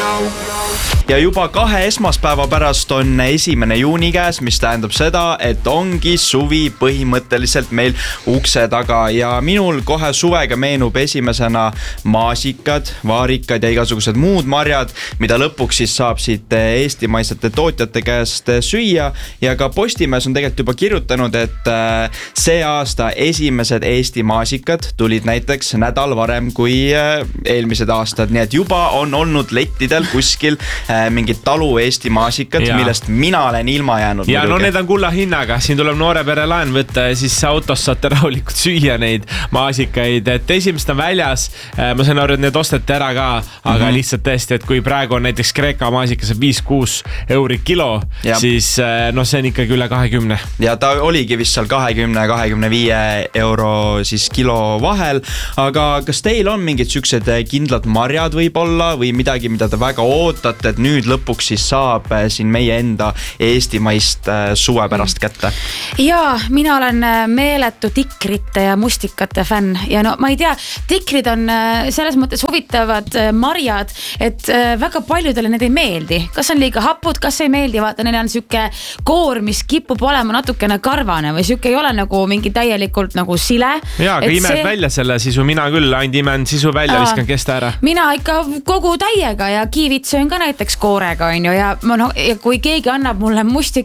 Ja juba 2 esmaspäeva pärast on 1. juuni käes, mis tähendab seda, et ongi suvi põhimõtteliselt meil ukse taga ja minul kohe suvega meenub esimesena maasikad, vaarikad ja igasugused muud marjad, mida lõpuks siis saab siit eestimaisete tootjate käest süüa ja ka Postimees on tegelikult juba kirjutanud, et see aasta esimesed Eesti maasikad tulid näiteks nädal varem kui eelmised aastad, nii et juba on olnud lettidel kuskil mingid talu Eesti maasikad, millest mina olen ilma jäänud. Ja no need on kulla hinnaga, siin tuleb noore pere laen võtta ja siis autos saate rahulikult süüa neid maasikaid, et esimest on väljas, ma saan aru, et need osteti ära ka, aga lihtsalt tõesti, et kui praegu on näiteks Kreeka maasikas 5-6 euri kilo, siis no see on ikkagi üle 20. Ja ta oligi vist seal 20-25 euro siis kilo vahel, aga kas teil on mingid süksed kindlad marjad võib-olla või midagi, mida te väga ootate, et nüüd lõpuks siis saab siin meie enda eestimaist suve pärast kätte? Jaa, mina olen meeletu tikrite ja mustikate fänn ja no ma ei tea, tikrid on selles mõttes huvitavad marjad, et väga paljudele need ei meeldi. Kas on liiga hapud, kas ei meeldi, vaata, neil on süke koor, mis kipub olema natukene karvane või süke ei ole nagu mingi täielikult nagu sile. Jaa, aga imed välja selle sisu, mina küll ainult imen sisu välja, viskan kesta ära. Mina ikka kogu täiega ja kiivit söön ka näiteks koorega on ju ja kui keegi annab mulle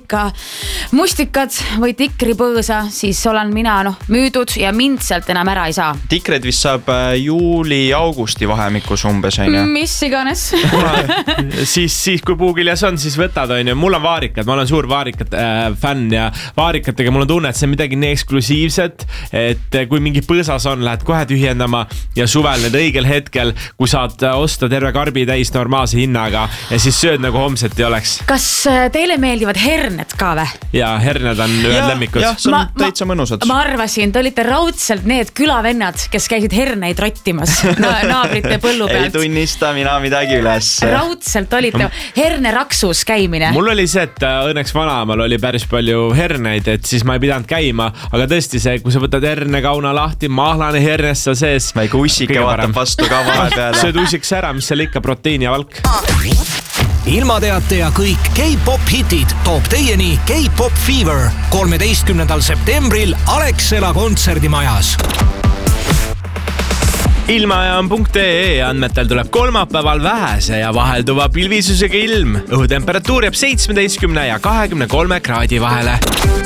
mustikad või tikripõõsa, siis olen mina müüdud ja mind sealt enam ära ei saa. Tikreid vist saab juuli-augusti vahemikus umbes, on ju? Mis iganes. siis kui puugiljas on, siis võtad, on ju. Mul on vaarikad, ma olen suur vaarikat fänn ja vaarikatega mul on tunne, et see on midagi nii eksklusiivset, et kui mingi põõsas on, lähed kohe tühjendama ja suvel need õigel hetkel, kui saad osta terve karbi täis normaalse hinnaga ja siis sööd nagu homset ei oleks. Kas teile meeldivad herned ka või? Jaa, herned on ühed lemmikud. Jah, see on täitsa mõnusad. Ma arvasin, te olite raudselt need külavennad, kes käisid herneid rottimas naabrite põllu pealt. Ei tunnista mina midagi üles. Raudselt olite herneraksus käimine. Mul oli see, et õnneks vanaemal oli päris palju herneid, et siis ma ei pidanud käima, aga tõesti see, kui sa võtad hernekauna lahti, mahlane hernes seal sees. Väike ussike vaatab vastu ka vahepeale. Sööd ussiks ära, mis seal ikka protein ja valk. Ilmateate ja kõik K-pop hitid toob teieni K-pop Fever 13. septembril Alexela kontserdimajas. Ilmajaam.ee andmetel tuleb kolmapäeval vähese ja vahelduva pilvisusega ilm. Õhutemperatuur jääb 17 ja 23 kraadi vahele.